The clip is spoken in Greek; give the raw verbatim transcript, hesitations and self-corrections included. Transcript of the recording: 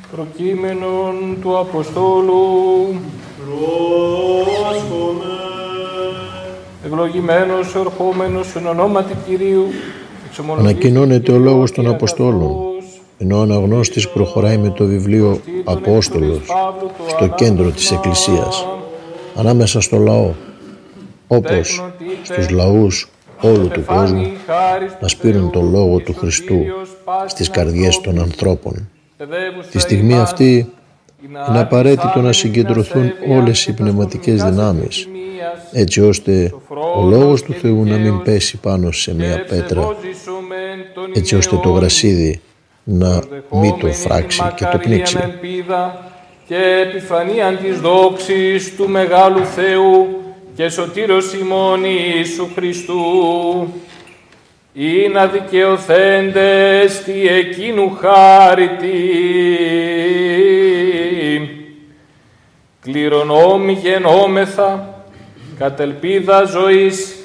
Προκείμενον του Αποστόλου. Πρόσχομαι. Ευλογημένος ο ερχόμενος εν ονόματι Κυρίου. Ανακοινώνεται ο λόγος των Αποστόλων, ενώ ο αναγνώστης προχωράει με το βιβλίο Απόστολος στο κέντρο της Εκκλησίας, ανάμεσα στο λαό, όπως στους λαούς όλου του κόσμου, να σπείρουν το λόγο του Χριστού στις καρδιές των ανθρώπων. Τη στιγμή αυτή είναι απαραίτητο να συγκεντρωθούν όλες οι πνευματικές δυνάμεις, έτσι ώστε ο Λόγος του Θεού να μην πέσει πάνω σε μια πέτρα, έτσι ώστε το γρασίδι να μην το φράξει και το πνίξει. Και επιφανίαν της δόξης του Μεγάλου Θεού και Σωτήρος ημών Ιησού Χριστού, ή να δικαιωθέντες τι εκείνου χάρητη, κληρονόμοι γενόμεθα, κατ' ελπίδα ζωής